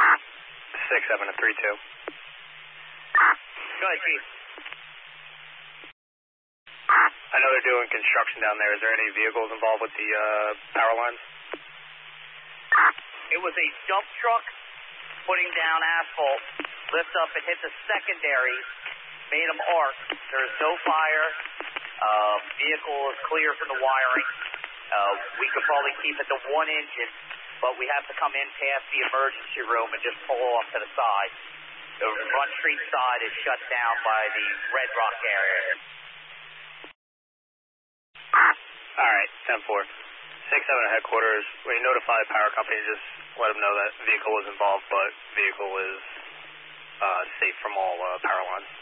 6-7 to 3-2. Go ahead, Chief. I know they're doing construction down there. Is there any vehicles involved with the power lines? It was a dump truck putting down asphalt. Lift up and hit the secondary, made them arc. There's no fire. Vehicle is clear from the wiring. We could probably keep it to one engine, but we have to come in past the emergency room and just pull off to the side. The Front Street side is shut down by the Red Rock area. All right, 10-4. 6-7 at headquarters. When you notify the power company, just let them know that vehicle was involved, but vehicle is safe from all power lines.